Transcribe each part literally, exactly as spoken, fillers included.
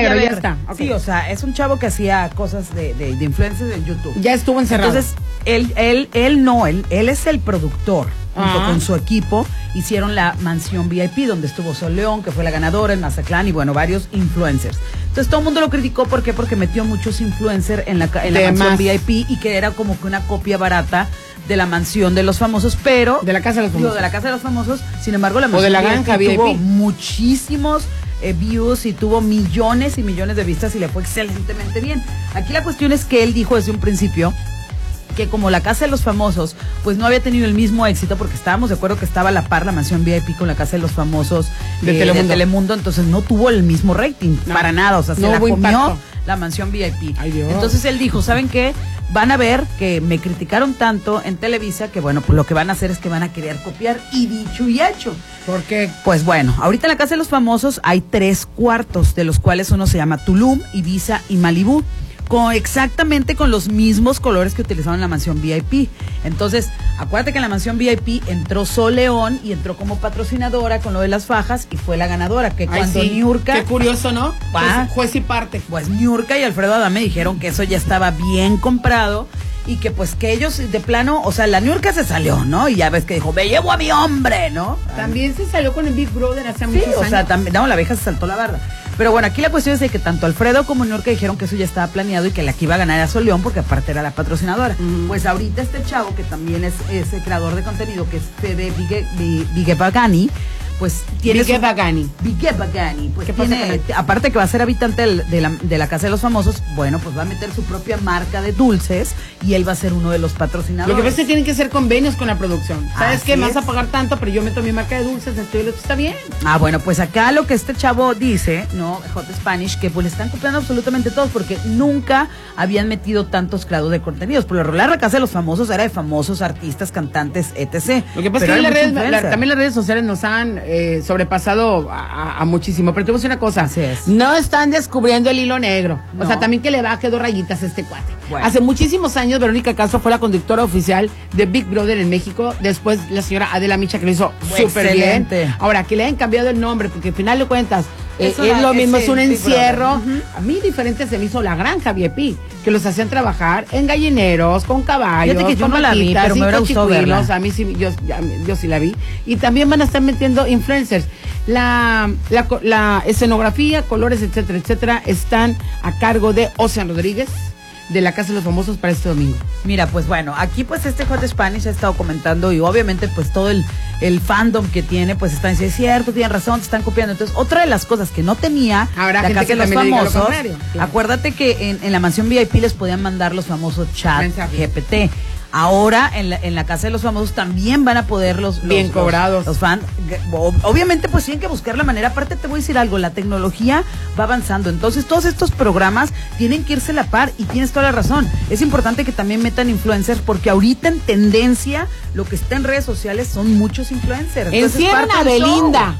negro, ya está. Okay. Sí, o sea, es un chavo que hacía cosas de, de, de influencers en YouTube. Ya estuvo encerrado. Entonces, él, él, él no, él, él es el productor. Junto ah. con su equipo, hicieron la mansión V I P, donde estuvo Sol León, que fue la ganadora, el Mazatlán, y bueno, varios influencers. Entonces todo el mundo lo criticó, ¿por qué? Porque metió muchos influencers en la, en la mansión V I P y que era como que una copia barata de la mansión de los famosos, pero... De la casa de los famosos. Digo, de la casa de los famosos, sin embargo, la mansión o de la granja V I P tuvo muchísimos eh, views y tuvo millones y millones de vistas y le fue excelentemente bien. Aquí la cuestión es que él dijo desde un principio que como la casa de los famosos pues no había tenido el mismo éxito, porque estábamos de acuerdo que estaba a la par la mansión V I P con la casa de los famosos de, eh, Telemundo. de Telemundo, entonces no tuvo el mismo rating, no, para nada, o sea, se no la comió impacto. La mansión V I P. Ay, Dios. Entonces él dijo, ¿saben qué? Van a ver que me criticaron tanto en Televisa que bueno, pues lo que van a hacer es que van a querer copiar, y dicho y hecho. ¿Por qué? Pues bueno, ahorita en la casa de los famosos hay tres cuartos, de los cuales uno se llama Tulum, Ibiza y Malibú, con exactamente con los mismos colores que utilizaban en la mansión V I P. Entonces, acuérdate que en la mansión V I P entró Sol León y entró como patrocinadora con lo de las fajas y fue la ganadora, que Ay, cuando sí. Niurka... Qué curioso, ¿no? Ah, pues, juez y parte. Pues Niurka y Alfredo Adame dijeron que eso ya estaba bien comprado y que pues que ellos de plano, o sea, la Niurka se salió, ¿no? Y ya ves que dijo, me llevo a mi hombre, ¿no? También se salió con el Big Brother hace Sí, muchos años. o sea, también, no, la vieja se saltó la barda. Pero bueno, aquí la cuestión es de que tanto Alfredo como Niurka dijeron que eso ya estaba planeado y que la que iba a ganar era Sol León, porque aparte era la patrocinadora. Mm. Pues ahorita este chavo, que también es, es el creador de contenido, que es Fede Vigue Pagani, pues tiene Vigue Pagani. Vigue Pagani, pues ¿Qué tiene, pasa con él? aparte que va a ser habitante de, de, la, de la casa de los famosos, bueno, pues va a meter su propia marca de dulces y él va a ser uno de los patrocinadores. Lo que pasa es que tienen que hacer convenios con la producción. ¿Sabes Así qué? Me es. vas a pagar tanto, pero yo meto mi marca de dulces, esto y lo otro está bien. Ah, bueno, pues acá lo que este chavo dice, ¿no? Hot Spanish, que pues le están copiando absolutamente todos, porque nunca habían metido tantos creadores de contenidos. Por lo regular, la casa de los famosos era de famosos artistas, cantantes, etcétera. Lo que pasa es que las redes, la, también las redes sociales nos han eh, sobrepasado a, a muchísimo. Pero te voy a decir una cosa. Así es. No están descubriendo el hilo negro. No. O sea, también que le baje dos rayitas a este cuate. Bueno. Hace muchísimos años, Verónica Castro fue la conductora oficial de Big Brother en México. Después, la señora Adela Micha, que lo hizo súper bien. Ahora, que le hayan cambiado el nombre, porque al final de cuentas, eh, es lo mismo, es un encierro. Uh-huh. A mí diferente se me hizo la granja V I P, que los hacían trabajar en gallineros, con caballos, Fíjate que yo con no la vi, pero me hubiera gustado verla. A mí sí, yo, yo sí la vi. Y también van a estar metiendo influencers. La, la, la escenografía, colores, etcétera, etcétera, están a cargo de Ocean Rodríguez, de la Casa de los Famosos, para este domingo. Mira, pues bueno, aquí pues este Hot Spanish ha estado comentando y obviamente pues todo el, el fandom que tiene pues está diciendo, es cierto, tienen razón, te están copiando. Entonces, otra de las cosas que no tenía Habrá la gente Casa que de los también le diga lo Famosos, contrario, claro. Acuérdate que en, en la mansión V I P les podían mandar los famosos chat Mensaje. G P T. Ahora en la, en la casa de los famosos también van a poder los, los bien cobrados los, los fans. Obviamente pues tienen que buscar la manera. Aparte te voy a decir algo, la tecnología va avanzando, entonces todos estos programas tienen que irse a la par y tienes toda la razón. Es importante que también metan influencers, porque ahorita en tendencia lo que está en redes sociales son muchos influencers. Encierran a Belinda.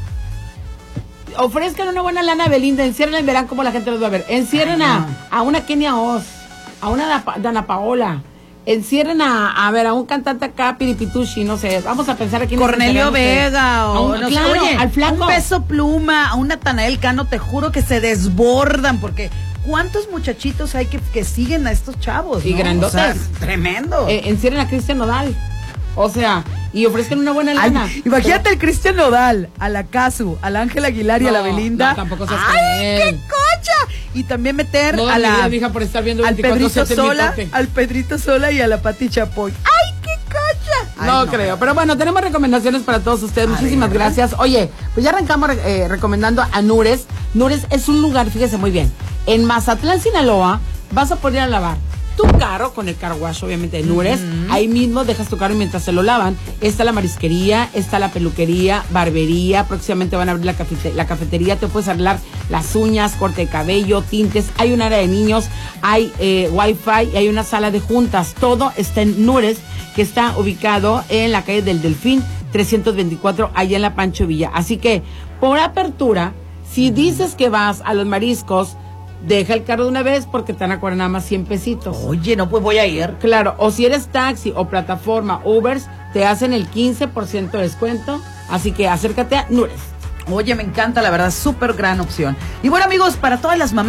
Ofrezcan una buena lana a Belinda, encierren y verán cómo la gente los va a ver. Encierren a, a una Kenia Oz, a una Dana Paola. Encierren a, a ver, a un cantante acá, Piripitushi, no sé, vamos a pensar aquí en Cornelio Vega, o un, no claro, sé, oye, al flaco. Un Peso Pluma, a un Natanael Cano, te juro que se desbordan, porque ¿cuántos muchachitos hay que, que siguen a estos chavos? Y ¿no? grandotes. O sea, tremendo. Eh, encierren a Cristian Nodal. O sea, y ofrezcan una buena lana. Ay, imagínate pero... el Cristian Nodal, a la Casu, al Ángel Aguilar y no, a la Belinda. No, tampoco se ¡ay, qué cocha! Y también meter no, a la hija por estar viendo al Pedrito Sola, al Pedrito Sola y a la Pati Chapoy. ¡Ay, qué cocha! Ay, no, no creo, pero bueno, tenemos recomendaciones para todos ustedes. A Muchísimas ver, gracias. Oye, pues ya arrancamos eh, recomendando a Nures. Nures es un lugar, fíjese muy bien, en Mazatlán, Sinaloa, vas a poder lavar tu carro con el car wash, obviamente, de Nures. Uh-huh. Ahí mismo dejas tu carro mientras se lo lavan. Está la marisquería, está la peluquería, barbería. Próximamente van a abrir la, cafete- la cafetería. Te puedes arreglar las uñas, corte de cabello, tintes. Hay un área de niños, hay eh, wifi y hay una sala de juntas. Todo está en Nures, que está ubicado en la calle del Delfín trescientos veinticuatro, allá en la Pancho Villa. Así que, por apertura, si uh-huh. dices que vas a los mariscos, deja el carro de una vez, porque te van a cobrar nada más cien pesitos. Oye, no, pues voy a ir. Claro, o si eres taxi o plataforma Ubers, te hacen el quince por ciento de descuento. Así que acércate a Nures. Oye, me encanta, la verdad, súper gran opción. Y bueno, amigos, para todas las mamás